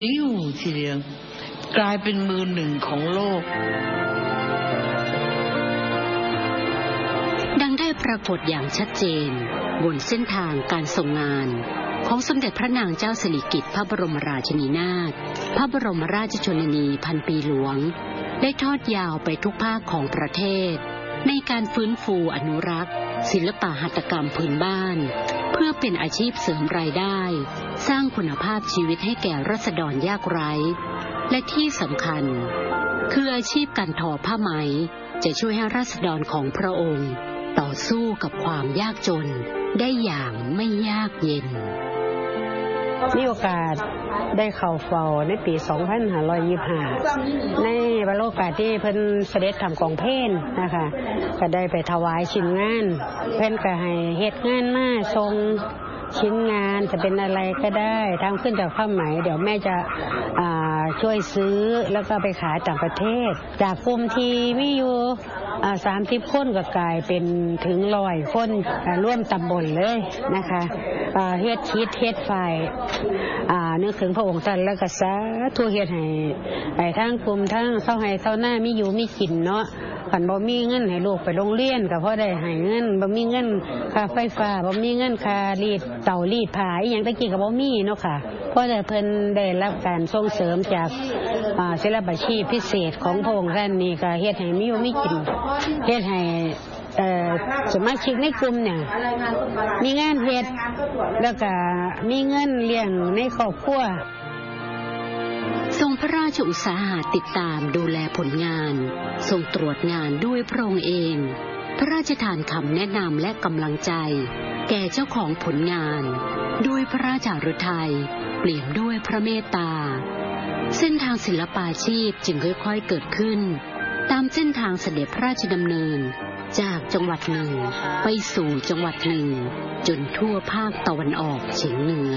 ลิ้วทีเดียวกลายเป็นมือหนึ่งของโลกดังได้ปรากฏอย่างชัดเจนบนเส้นทางการส่งงานของสมเด็จพระนางเจ้าสิริกิติ์พระบรมราชินีนาถพระบรมราชชนนีพันปีหลวงได้ทอดยาวไปทุกภาคของประเทศในการฟื้นฟูอนุรักษ์ศิลปหัตถกรรมพื้นบ้านเพื่อเป็นอาชีพเสริมรายได้สร้างคุณภาพชีวิตให้แก่ราษฎรยากไร้และที่สำคัญคืออาชีพการทอผ้าไหมจะช่วยให้ราษฎรของพระองค์ต่อสู้กับความยากจนได้อย่างไม่ยากเย็นมีโอกาสได้เข้าเฝ้าในปี 2525 ในวโรกาสที่เพิ่นเสด็จทำกองเพลนนะคะก็ได้ไปถวายชิ้นงานเพิ่นก็ให้เฮ็ดงานมาส่งชิ้นงานจะเป็นอะไรก็ได้ทำขึ้นจากผ้าไหมเดี๋ยวแม่จะช่วยซื้อแล้วก็ไปขายต่างประเทศจากกลุ่มที่มีอยู่30 คนก็กลายเป็นถึง100 คนร่วมตำบลเลยนะคะเฮ็ดชีทเฮ็ดไฟนึกถึงพระองค์ท่านแล้วก็สาธุเฮ็ดให้ทั้งกลุ่มทั้งเฒ่าให้เฒ่าหน้ามีอยู่มีกินเนาะคันบ่มีเงินให้ลูกไปโรงเรียนก็พอได้ให้เงินบ่มีเงินค่าไฟฟ้าบ่มีเงินค่ารีดเตารีดผ้าอีหยังตะกี้ก็บ่มีเนาะค่ะเพราะแต่เพิ่นได้รับการส่งเสริมจากศิลปาชีพพิเศษของพระองค์ท่านนี่ก็เฮ็ดให้มีอยู่มีกินเฮ็ดให้สมาชิกในกลุ่มเนี่ยมีงานเฮ็ดแล้วก็มีเงินเลี้ยงในครอบครัวทรงพระราชอุตสาหะติดตามดูแลผลงานทรงตรวจงานด้วยพระองค์เองพระราชทานคำแนะนำและกำลังใจแก่เจ้าของผลงานด้วยพระราชาฤทัยเปี่ยมด้วยพระเมตตาเส้นทางศิลปาชีพจึงค่อยๆเกิดขึ้นตามเส้นทางเสด็จพระราชดำเนินจากจังหวัดหนึ่งไปสู่จังหวัดหนึ่งจนทั่วภาคตะวันออกเฉียงเหนือ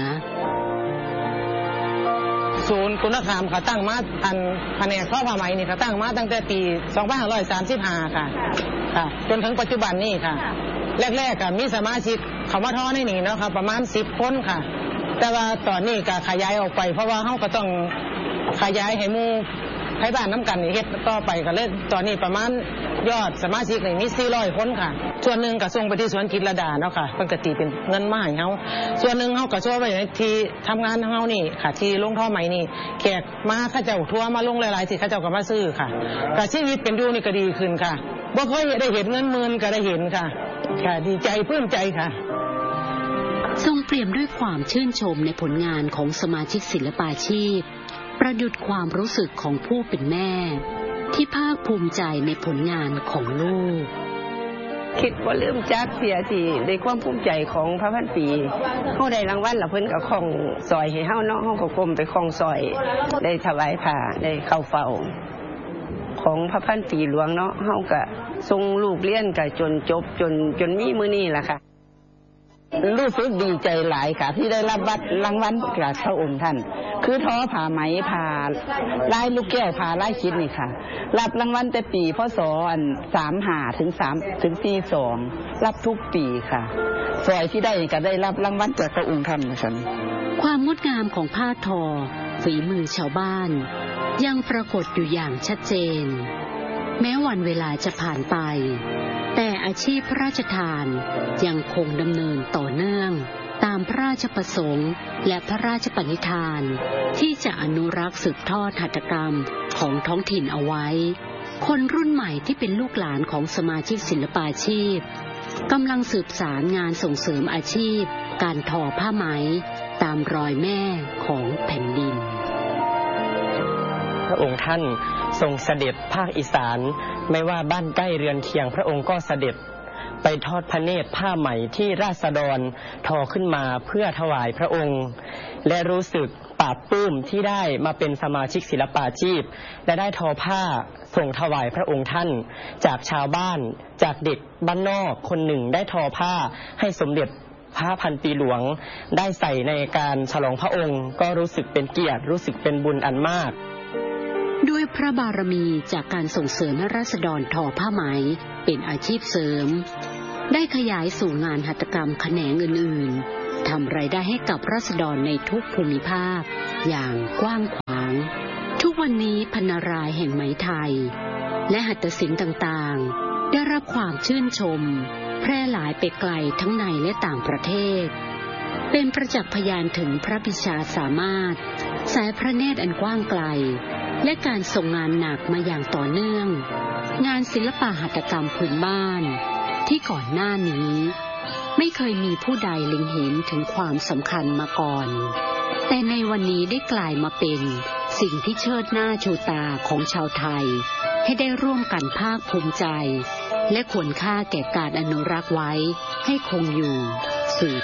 ศูนย์คุณธรรมเขาตั้งมาแผนกทอผ้าไหมนี่เขาตั้งมาตั้งแต่ปี2535ค่ะจนถึงปัจจุบันนี้ค่ะแรกๆก็มีสมาชิกเขามาทอในนี่เนาะค่ะประมาณ10 คนค่ะแต่ว่าตอนนี้ก็ขยายออกไปเพราะว่าเขาก็ต้องขยายให้หมู่ให้บ้านน้ำกันเฮ็ดต่อไปก็เลยตอนนี้ประมาณยอดสมาชิกนี่มี400 คนค่ะส่วนหนึ่งก็ส่งไปที่สวนจิตรลดาเนาะค่ะปกติเป็นเงินมาให้เฮาส่วนหนึ่งเฮาก็ช่วยไว้ในที่ทำงานของเฮานี่ค่ะที่ลงท่อไหมนี่แขกมาเขาเจ้าทัวร์มาลงหลายๆที่เขาเจ้าก็มาซื้อค่ะก็ชีวิตเป็นอยู่นี่ก็ดีขึ้นค่ะบ่เคยได้เห็นเงินหมื่นก็ได้เห็นค่ะดีใจปลื้มใจค่ะทรงเปี่ยมด้วยความชื่นชมในผลงานของสมาชิกศิลปาชีพประดุจความรู้สึกของผู้เป็นแม่ที่ภาคภูมิใจในผลงานของลูกคิดว่าลืมจักเสียทีในความภูมิใจของพระพันปีเฮาได้รางวัลแล้วเพิ่นก็คล้องซอยให้เฮาเนาะเฮาก็ก้มไปคล้องซอยได้ถวายผ้าได้เข้าเฝ้าของพระพันปีหลวงเนาะเฮาก็ส่งลูกเรียนก็จนจบจนมีมื้อนี้ล่ะค่ะรู้สึกดีใจหลายค่ะที่ได้รับรางวัลจากพระองค์ท่านคือทอผ้าไหมผ้าลายลูกแก้วผ้าลายชิดนี่ค่ะรับรางวัลแต่ปีพ.ศ. 35ถึง42รับทุกปีค่ะสวยที่ได้ก็ได้รับรางวัลจากพระองค์ท่านนะคะความงดงามของผ้าทอฝีมือชาวบ้านยังปรากฏอยู่อย่างชัดเจนแม้วันเวลาจะผ่านไปแต่อาชีพพระราชทานยังคงดำเนินต่อเนื่องตามพระราชประสงค์และพระราชปณิธานที่จะอนุรักษ์สืบทอดหัตถกรรมของท้องถิ่นเอาไว้คนรุ่นใหม่ที่เป็นลูกหลานของสมาชิกศิลปาชีพกำลังสืบสารงานส่งเสริมอาชีพการทอผ้าไหมตามรอยแม่ของแผ่นดินพระองค์ท่านทรงเสด็จภาคอีสานไม่ว่าบ้านใกล้เรือนเคียงพระองค์ก็เสด็จไปทอดพระเนตรผ้าไหมที่ราษฎรทอขึ้นมาเพื่อถวายพระองค์และรู้สึกปลาบปลื้มที่ได้มาเป็นสมาชิกศิลปาชีพและได้ทอผ้าส่งถวายพระองค์ท่านจากชาวบ้านจากเด็กบ้านนอกคนหนึ่งได้ทอผ้าให้สมเด็จพระพันปีหลวงได้ใส่ในการฉลองพระองค์ก็รู้สึกเป็นเกียรติรู้สึกเป็นบุญอันมากด้วยพระบารมีจากการส่งเสริมให้ราษฎรทอผ้าไหมเป็นอาชีพเสริมได้ขยายสู่งานหัตถกรรมแขนงอื่นๆทำรายได้ให้กับราษฎรในทุกภูมิภาคอย่างกว้างขวางทุกวันนี้พรรณรายแห่งไหมไทยและหัตถศิลป์ต่างๆได้รับความชื่นชมแพร่หลายไปไกลทั้งในและต่างประเทศเป็นประจักษ์พยานถึงพระปิชาสามารถสายพระเนตรอันกว้างไกลและการส่งงานหนักมาอย่างต่อเนื่องงานศิลปหัตถกรรมพื้นบ้านที่ก่อนหน้านี้ไม่เคยมีผู้ใดเล็งเห็นถึงความสำคัญมาก่อนแต่ในวันนี้ได้กลายมาเป็นสิ่งที่เชิดหน้าชูตาของชาวไทยให้ได้ร่วมกันภาคภูมิใจและควรค่าแก่การอนุรักษ์ไว้ให้คงอยู่